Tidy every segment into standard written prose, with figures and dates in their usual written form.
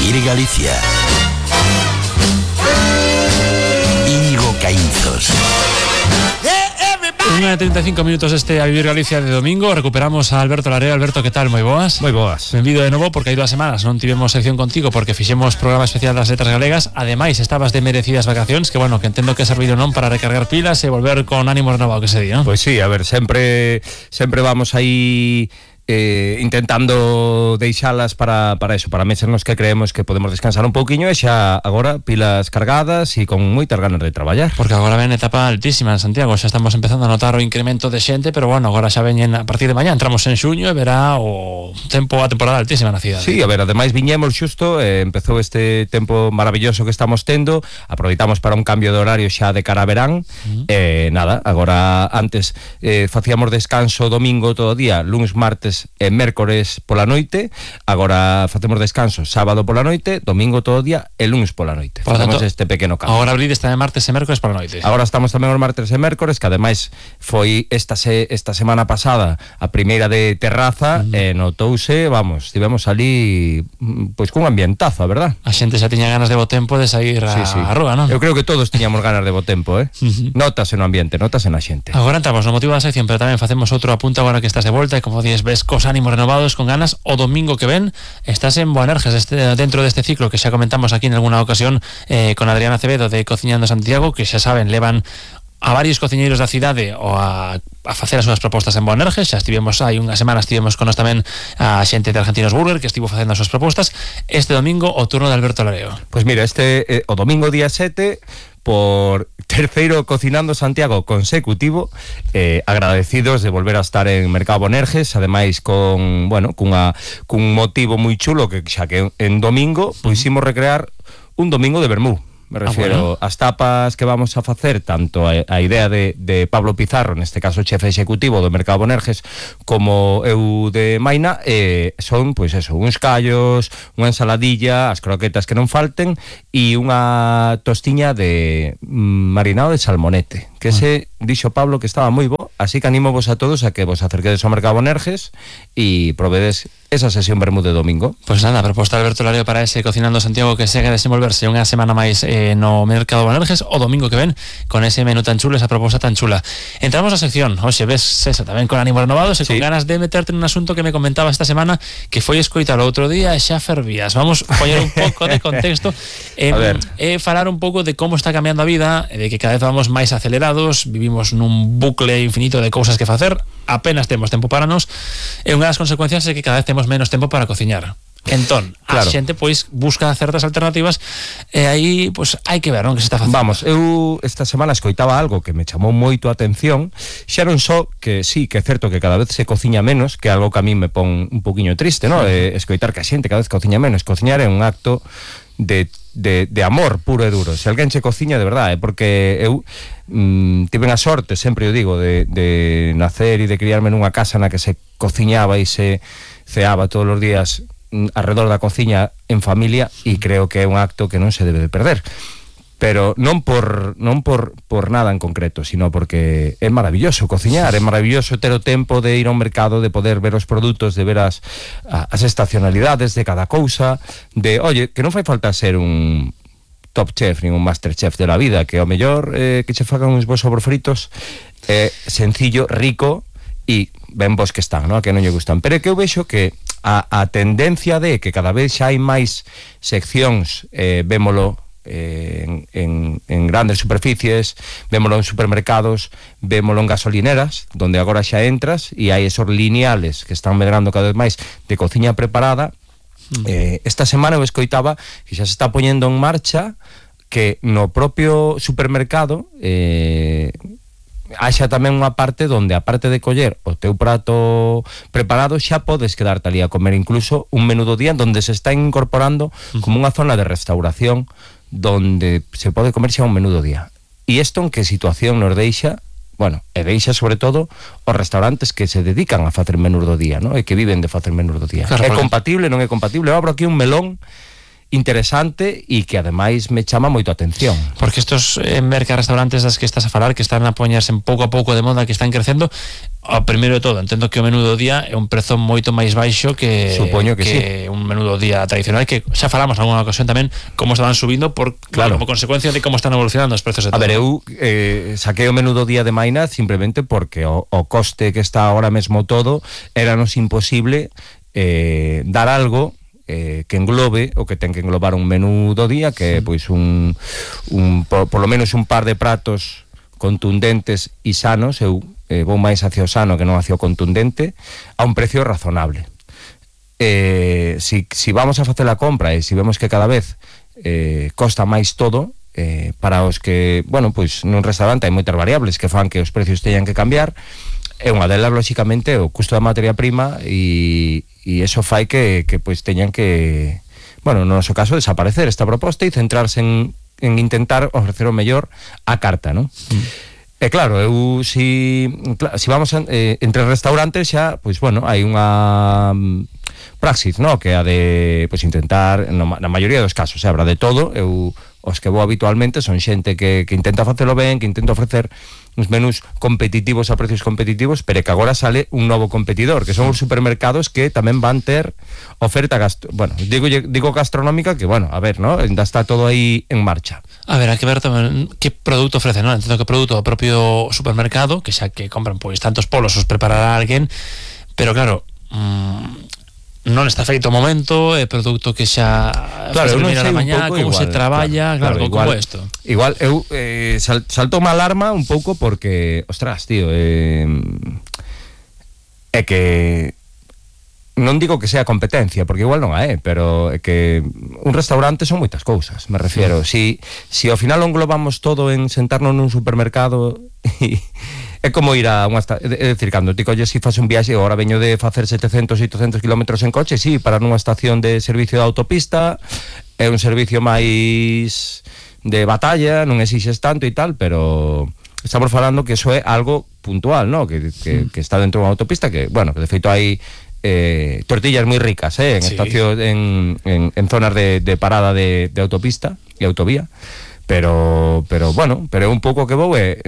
Vivir Galicia. Íñigo Caínzos. 1:35 minutos este A Vivir Galicia de domingo. Recuperamos a Alberto Lareo. Alberto, que tal? Moi boas. Moi boas. Benvido de novo, porque hai 2 semanas non tivemos sección contigo porque fixemos programa especial das letras galegas. Ademais, estabas de merecidas vacacións, que bueno, que entendo que ha servido non para recargar pilas e volver con ánimo renovado, que se di, non? Pois sí, a ver, sempre vamos aí intentando deixalas para eso, para meses nos que creemos que podemos descansar un pouquiño, e xa agora pilas cargadas e con moitas ganas de traballar. Porque agora ven etapa altísima en Santiago, xa estamos empezando a notar o incremento de xente, pero bueno, agora xa veñen a partir de mañá, entramos en xuño e verá o tempo, a temporada altísima na cidade. Sí, a ver, ademais viñemos xusto, empezou este tempo maravilloso que estamos tendo, aproveitamos para un cambio de horario xa de cara a verán, nada, agora antes facíamos descanso domingo todo o día, lunes, martes e mércores pola noite, agora facemos descanso sábado pola noite, domingo todo o día e lunes pola noite. Facemos este pequeno cambio. Agora abrides tamén martes e mércores pola noite. Agora estamos tamén os martes e mércores, que ademais foi esta semana pasada a primeira de terraza, e notouse, vamos, estivemos ali pois cun ambientazo, a verdad? A xente xa tiña ganas de bo tempo de sair a rúa, non? Eu creo que todos tiñamos ganas de bo tempo, Notase no ambiente, notase na xente. Agora entramos no motivo da sección, pero tamén facemos outro apunto agora que estás de volta, e como dices, ves cos ánimos renovados, con ganas. O domingo que ven estás en Boanerges, dentro deste ciclo que xa comentamos aquí en alguna ocasión con Adriana Acevedo de Cociñando Santiago, que xa saben, levan a varios cociñeiros da cidade ou a facer as súas propostas en Boanerges. Xa estivemos hai unha semana, estivemos con nós tamén a xente de Argentinos Burger que estivo facendo as súas propostas. Este domingo o turno de Alberto Lareo. Pois mira, o domingo día 7, por terceiro Cocinando Santiago consecutivo, agradecidos de volver a estar en Mercado Boanerges, ademais cun motivo moi chulo, que xa que en domingo pois imos recrear un domingo de vermú. Me refiero as tapas que vamos a facer, tanto a idea de Pablo Pizarro, neste caso chefe executivo do Mercado Boanerges, como eu de Maina, son, pois eso, uns callos, unha ensaladilla, as croquetas que non falten, e unha tostiña de marinado de salmonete, que ese dixo Pablo que estaba moi bo, así que animo vos a todos a que vos acerquedes ao Mercado Boanerges e provedes esa sesión vermú de domingo. Pois nada, proposta de Alberto Lareo para ese Cocinando Santiago que segue a desenvolverse unha semana máis no Mercado Boanerges, o domingo que ven, con ese menú tan chulo, esa proposta tan chula. Entramos na sección, hoxe ves esa tamén con ánimo renovados e con ganas de meterte en un asunto que me comentaba esta semana, que foi escoitar o outro día e xa fervías. Vamos a poñer un pouco de contexto e falar un pouco de como está cambiando a vida, de que cada vez vamos máis acelerados, vivimos nun bucle infinito de cousas que facer, apenas temos tempo para nos, e unha das consecuencias é que cada vez temos menos tempo para cociñar. Entón, a xente pois busca certas alternativas e aí pois hai que ver, non, que se está facendo. Vamos, eu esta semana escoitaba algo que me chamou moito a atención, xa non só que sí, que é certo que cada vez se cociña menos, que é algo que a mí me pon un poquinho triste, non? Escoitar que a xente cada vez cociña menos. Cociñar é un acto de amor puro e duro. Se alguén che cociña de verdade, porque eu tive a sorte, sempre eu digo, de nacer e de criarme nunha casa na que se cociñaba e se ceaba todos os días alrededor da cociña en familia, e creo que é un acto que non se debe de perder, pero non por nada en concreto, sino porque é maravilloso cociñar, é maravilloso ter o tempo de ir ao mercado, de poder ver os produtos, de ver as estacionalidades de cada cousa, de, oye, que non fai falta ser un top chef nin un master chef de la vida, que ao mellor que che fagan uns bons sobrefritos sencillo, rico e ben vos que están, non? A que non lle gustan, pero é que eu vexo que a tendencia de que cada vez xa hai máis seccións, vémolo en grandes superficies, vémolo en supermercados, vémolo en gasolineras, donde agora xa entras e hai esos lineales que están medrando cada vez máis de cociña preparada. Esta semana eu escoitaba que xa se está poñendo en marcha que no propio supermercado haxa tamén unha parte donde, aparte de coller o teu prato preparado, xa podes quedarte ali a comer incluso un menú do día, donde se está incorporando como unha zona de restauración donde se pode comer xa un menú do día. E isto en que situación nos deixa? Bueno, e deixa sobre todo os restaurantes que se dedican a facer menús do día, non? E que viven de facer menús do día. Claro, é compatible, non é compatible? Eu abro aquí un melón interesante e que ademais me chama moito a atención. Porque estos restaurantes das que estás a falar, que están a poñerse pouco a pouco de moda, que están crecendo, ao primeiro de todo, entendo que o menú do día é un prezo moito máis baixo que un menú do día tradicional, que xa falamos en alguna ocasión tamén como estaban subindo por consecuencia de como están evolucionando os prezos de todo. A ver, eu saquei o menú do día de Maina simplemente porque o coste que está ahora mesmo todo éranos imposible dar algo que englobe o que ten que englobar un menú do día, que é pois por lo menos un par de pratos contundentes e sanos. Eu vou máis hacia o sano que non hacia o contundente, a un precio razonable. Si vamos a facer a compra e si vemos que cada vez costa máis todo, para os que, bueno, pois nun restaurante hai moitas variables que fan que os precios teñan que cambiar, é unha delas, lóxicamente, o custo da materia prima, e eso fai que pois teñan que, bueno, no noso caso, desaparecer esta proposta e centrarse en intentar ofrecer o mellor a carta, non? E claro, eu si vamos entre restaurantes xa, pois bueno, hai unha praxis, no, que a de pois intentar, na maioría dos casos, habrá de todo. Eu os que vou habitualmente son xente que intenta facelo ben, que intenta ofrecer uns menús competitivos a precios competitivos, pero que agora sale un novo competidor, que son os supermercados, que tamén van ter oferta digo gastronómica, que bueno, a ver, ¿no? Ainda está todo aí en marcha. A ver, hai que ver tamén que produto ofrece, non? Entendo que produto o propio supermercado, que xa que compran pois tantos polos os preparará alguén, pero claro, non está feito o momento, é produto que xa claro, non sei a mañá, como se traballa, claro, como isto. Igual eu saltou má alarma un pouco porque, ostras, tío, é que non digo que sea competencia, porque igual non é, pero é que un restaurante son moitas cousas, me refiero. Si ao final o englobamos todo en sentarnos nun supermercado é como ir a unha é dicir, cando ti colles e faz un viaxe, agora veño de facer 700-800 kilómetros en coche, sí, para nunha estación de servicio de autopista, é un servicio máis de batalla, non exixes tanto e tal, pero estamos falando que eso é algo puntual, ¿no? Que está dentro dunha autopista, que, bueno, que de feito hai tortillas moi ricas, en estación, en zonas de parada de autopista e autovía. Pero bueno, pero un pouco que vou é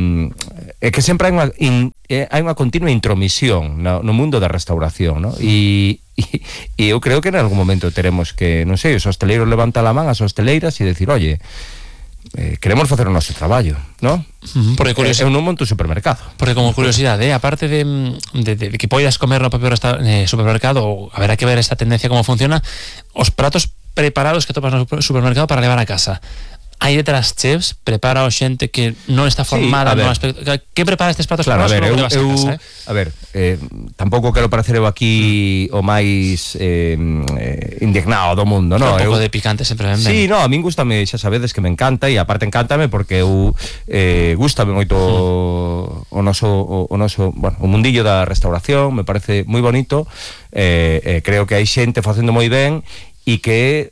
que sempre hai unha continua intromisión no mundo da restauración, ¿no? E eu creo que en algún momento teremos que, non sei, os hosteleiros levantar a man, as hosteleiras, e decir, oye, queremos facer o noso traballo, ¿no? Porque eu non monto un supermercado. Porque como curiosidade, aparte de que poidas comer no propio supermercado, haberá que ver esta tendencia como funciona, os pratos preparados que topas no supermercado para levar a casa. Hai detrás chefs, prepara o xente que non está formada no aspecto. Que prepara estes pratos claro, preparados para levar a casa? A ver, tampouco quero parecer eu aquí o máis indignado do mundo, non? Un pouco de picante sempre ben. Sí, no, a min gustame, xa sabedes que me encanta, e aparte encántame porque eu gustame moito o noso, bueno, o mundillo da restauración, me parece moi bonito, creo que hai xente facendo moi ben, e que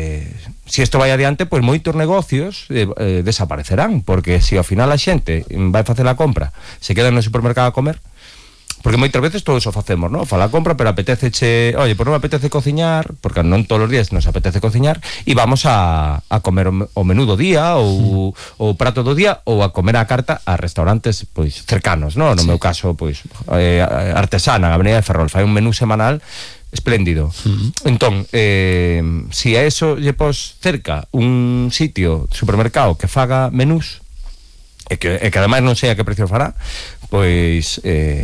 si isto vai adiante, pois moitos negocios desaparecerán, porque se ao final a xente vai facer a compra, se queda no supermercado a comer, porque moitas veces todos o facemos, ¿no? Fa a compra, pero apetéceche, oye, pois non me apetece cociñar, porque non todos os días nos apetece cociñar, e vamos a comer o menú do día ou o prato do día, ou a comer a carta a restaurantes pois cercanos, ¿no? No meu caso, pois Artesana, na Avenida de Ferrol, fai un menú semanal espléndido. Entón, si a eso lle pos cerca un sitio, supermercado, que faga menús, e que ademais non sei a que precio fará, pois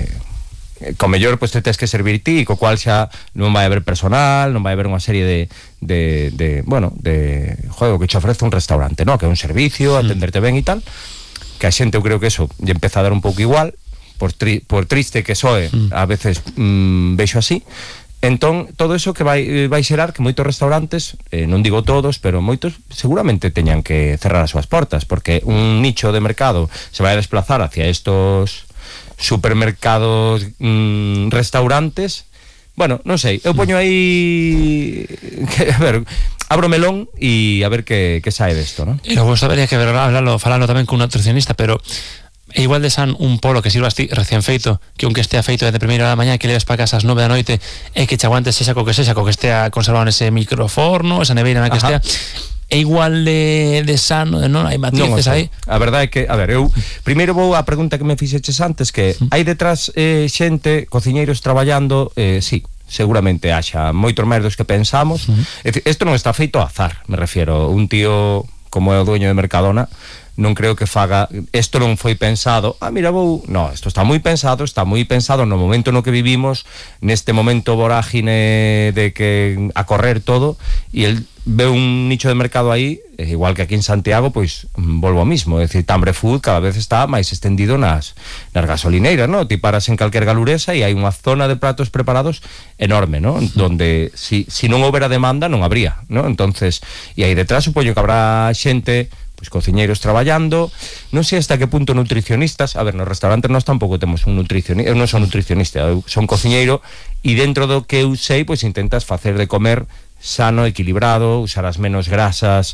co mellor pois te tens que servir ti, co cual xa non vai haber personal, non vai haber unha serie de juego que che ofrece un restaurante, ¿no? Que é un servicio, atenderte ben e tal, que a xente eu creo que eso lle empeza a dar un pouco igual, por triste que soe, a veces vexo así. Entón, todo eso que vai xerar que moitos restaurantes, non digo todos, pero moitos seguramente teñan que cerrar as súas portas, porque un nicho de mercado se vai a desplazar hacia estos supermercados, restaurantes. Bueno, non sei, eu poño aí a ver, abro melón e a ver que sae desto, ¿no? E logo sabería que falalo tamén con un nutricionista, pero E igual de san un polo que sirvas ti recién feito, que aunque estea feito de primeira hora da mañá, que leves para casa ás 9 da noite, e que che aguantes sexa co que estea conservado nese microforno, esa neveira na que estea, é igual de sano, non hai matices aí. A verdade é que, a ver, eu primeiro vou á pregunta que me fixeches antes, que hai detrás xente, cociñeiros traballando, sí, seguramente haxa moitos máis dos que pensamos. Isto non está feito ao azar, me refiero. Un tío como é o dueño de Mercadona non creo que faga, isto non foi pensado, mira, no, isto está moi pensado no momento no que vivimos, neste momento vorágine de que a correr todo, e el ve un nicho de mercado aí, igual que aquí en Santiago, pois volvo ao mismo, é dicir, Tambre Food cada vez está máis extendido nas gasolineiras, non? Ti paras en calquer galuresa e hai unha zona de pratos preparados enorme, non? Donde si non houbera demanda non habría, non? Entonces, e aí detrás supoño que habrá xente, pois cociñeiros traballando, non sei hasta que punto nutricionistas. A ver, nos restaurantes nós tampouco temos un nutricionista, eu non son nutricionista, eu son cociñeiro, e dentro do que eu sei, pois intentas facer de comer sano, equilibrado, usar as menos grasas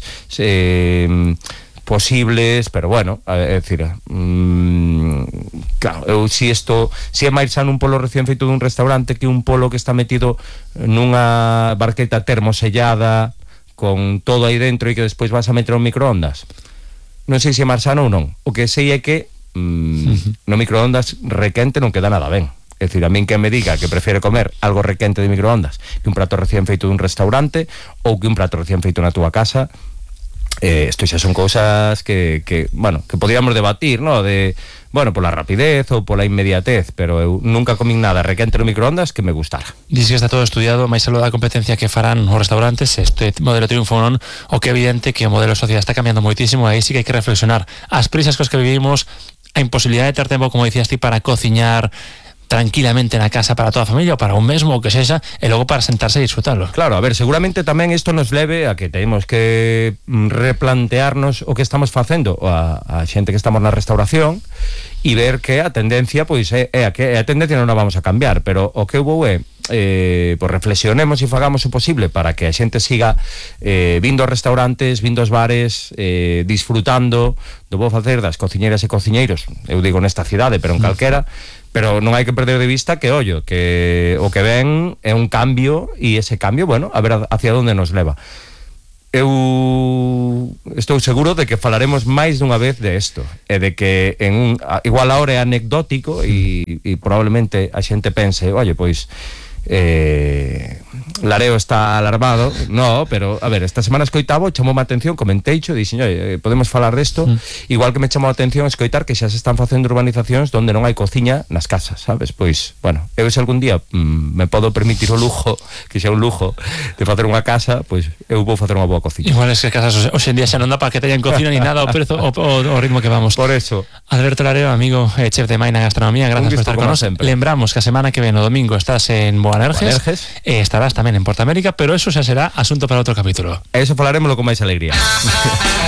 posibles, pero bueno, é dicir, claro, eu si é máis sano un polo recién feito dun restaurante que un polo que está metido nunha barqueta termosellada con todo aí dentro e que despois vas a meter ao microondas. Non sei se é máis sano ou non. O que sei é que no microondas requente non queda nada ben. É dicir, a min que me diga que prefere comer algo requente de microondas que un prato recién feito dun restaurante ou que un prato recién feito na túa casa, isto xa son cousas que podíamos debatir, ¿no? Pola rapidez ou pola inmediatez, pero eu nunca comín nada requente no microondas que me gustara. Dice que está todo estudiado, máis algo da competencia que farán os restaurantes, este modelo triunfo non, o que é evidente que o modelo social está cambiando moitísimo, aí sí que hai que reflexionar as prisas cos que vivimos, a imposibilidade de ter tempo, como dicías ti, para cociñar tranquilamente na casa para toda a familia ou para un mesmo, o que sexa, e logo para sentarse e disfrutarlo. Claro, a ver, seguramente tamén isto nos leve a que temos que replantearnos o que estamos facendo a xente que estamos na restauración e ver que a tendencia, pois, é a tendencia non a vamos a cambiar, pero o que eu vou pois reflexionemos e fagamos o posible para que a xente siga vindo aos restaurantes, vindo aos bares, disfrutando do bo facer das cociñeiras e cociñeiros, eu digo nesta cidade, pero en calquera. Pero non hai que perder de vista que, que o que ven é un cambio, e ese cambio, bueno, a ver hacia onde nos leva. Eu estou seguro de que falaremos máis dunha vez de isto, e de que igual ahora é anecdótico e probablemente a xente pense, pois Lareo está alarmado, no, pero a ver, esta semana escoitaba, chamoume a atención, comenteicho, dixen, podemos falar desto, igual que me chamou a atención escoitar que xa se están facendo urbanizacións onde non hai cociña nas casas, sabes? Pois, bueno, eu se algún día me podo permitir o lujo, que xa un lujo de facer unha casa, pois eu vou facer unha boa cociña. Igual es que casas hoxe en día xa non dá para que teñan cocina ni nada, o ritmo que vamos. Por eso, Alberto Lareo, amigo, chef de Maina Gastronomía, gracias por estar con nos. Lembramos que a semana que ven o domingo estás en Boanerges, estarás tamén en Portamérica, pero eso xa será asunto para outro capítulo. Eso falaremoslo con máis alegría.